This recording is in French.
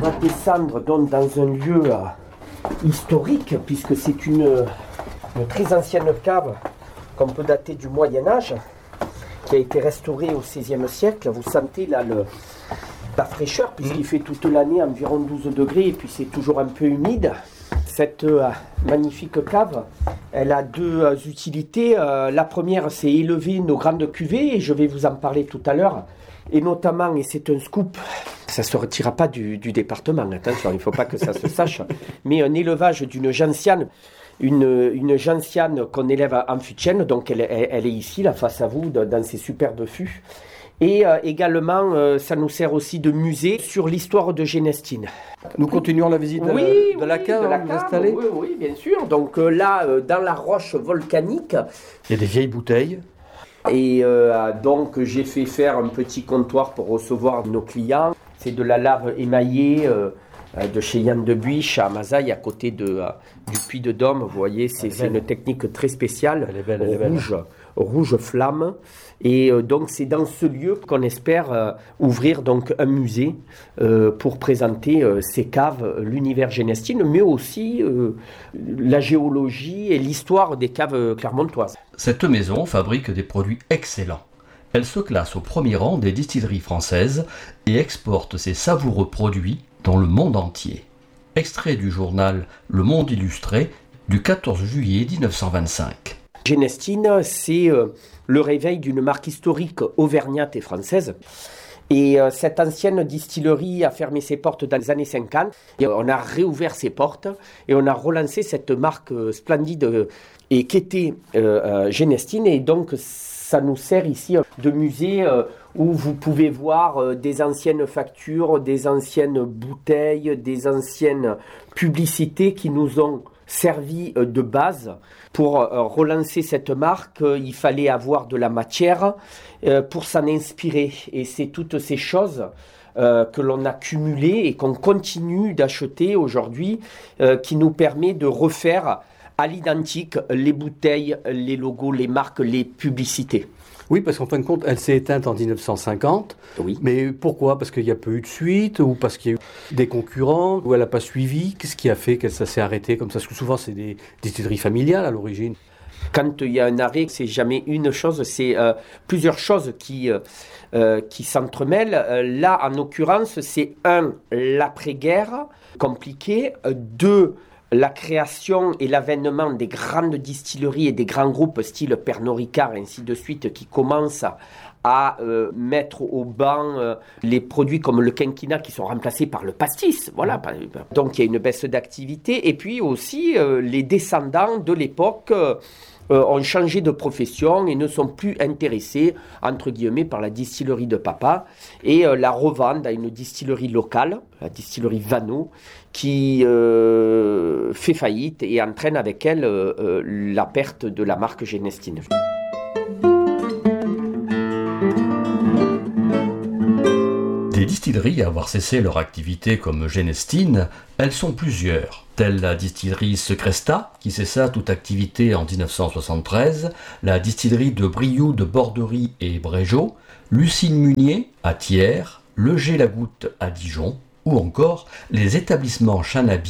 va descendre donc dans un lieu historique, puisque c'est une très ancienne cave qu'on peut dater du Moyen-Âge, qui a été restaurée au XVIe siècle. Vous sentez là la fraîcheur, puisqu'il fait toute l'année environ 12 degrés, et puis c'est toujours un peu humide. Cette magnifique cave, elle a deux utilités. La première, c'est élever nos grandes cuvées, et je vais vous en parler tout à l'heure. Et notamment, et c'est un scoop, ça ne se retira pas du département, attention, il ne faut pas que ça se sache, mais un élevage d'une gentiane, une gentiane qu'on élève en fût de chêne, donc elle est ici, là, face à vous, dans ces superbes fûts. Et également, ça nous sert aussi de musée sur l'histoire de Genestine. Nous continuons la visite de la cave installée. Oui, bien sûr. Donc là, dans la roche volcanique, il y a des vieilles bouteilles. Et donc j'ai fait faire un petit comptoir pour recevoir nos clients. C'est de la lave émaillée de chez Yann de Buich à Mazaille, à côté du Puy de Dôme. Vous voyez, c'est une technique très spéciale, elle est belle, rouge flamme. Et donc c'est dans ce lieu qu'on espère ouvrir donc un musée pour présenter ces caves, l'univers Genestine, mais aussi la géologie et l'histoire des caves clermontoises. Cette maison fabrique des produits excellents. Elle se classe au premier rang des distilleries françaises et exporte ses savoureux produits dans le monde entier. Extrait du journal Le Monde Illustré du 14 juillet 1925. Genestine, c'est le réveil d'une marque historique auvergnate et française. Et cette ancienne distillerie a fermé ses portes dans les années 50. Et on a réouvert ses portes et on a relancé cette marque splendide et qu'était Genestine. Et donc, ça nous sert ici de musée où vous pouvez voir des anciennes factures, des anciennes bouteilles, des anciennes publicités qui nous ont servi de base. Pour relancer cette marque, il fallait avoir de la matière pour s'en inspirer. Et c'est toutes ces choses que l'on a cumulées et qu'on continue d'acheter aujourd'hui qui nous permet de refaire à l'identique les bouteilles, les logos, les marques, les publicités. Oui, parce qu'en fin de compte, elle s'est éteinte en 1950. Oui. Mais pourquoi ? Parce qu'il n'y a pas eu de suite, ou parce qu'il y a eu des concurrents, ou elle n'a pas suivi ? Qu'est-ce qui a fait que ça s'est arrêté comme ça ? Parce que souvent, c'est des distilleries familiales à l'origine. Quand il y a un arrêt, c'est jamais une chose, c'est plusieurs choses qui s'entremêlent. Là, en l'occurrence, c'est l'après-guerre compliqué, 2, la création et l'avènement des grandes distilleries et des grands groupes style Pernod Ricard, ainsi de suite, qui commencent à mettre au banc les produits comme le quinquina qui sont remplacés par le pastis. Voilà. Donc il y a une baisse d'activité. Et puis aussi, les descendants de l'époque ont changé de profession et ne sont plus intéressés, entre guillemets, par la distillerie de papa et la revendent à une distillerie locale, la distillerie Vanneau, qui fait faillite et entraîne avec elle la perte de la marque Genestine. Des distilleries à avoir cessé leur activité comme Genestine, elles sont plusieurs, telle la distillerie Secresta, qui cessa toute activité en 1973, la distillerie de Brioude, de Borderie et Brégeot, Lucine Munier à Thiers, Le Gé-la-Goutte à Dijon, ou encore les établissements Chanabi